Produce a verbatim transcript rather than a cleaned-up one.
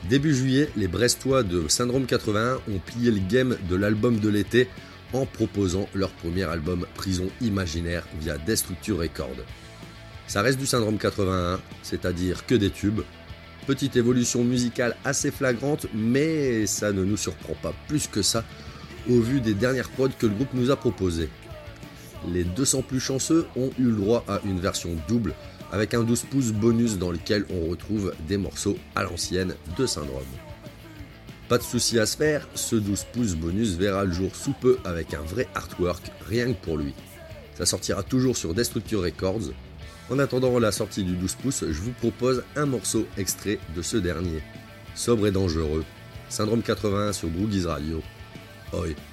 Début juillet, les Brestois de Syndrome quatre-vingt-un ont plié le game de l'album de l'été en proposant leur premier album Prison Imaginaire via Destructure Records. Ça reste du Syndrome quatre-vingt-un, c'est-à-dire que des tubes. Petite évolution musicale assez flagrante, mais ça ne nous surprend pas plus que ça au vu des dernières prods que le groupe nous a proposées. Les deux cents plus chanceux ont eu le droit à une version double avec un douze pouces bonus dans lequel on retrouve des morceaux à l'ancienne de Syndrome. Pas de souci à se faire, ce douze pouces bonus verra le jour sous peu avec un vrai artwork rien que pour lui. Ça sortira toujours sur Destructure Records. En attendant la sortie du douze pouces, je vous propose un morceau extrait de ce dernier. Sobre et dangereux, Syndrome quatre-vingt-un sur Groogies Radio. Oi.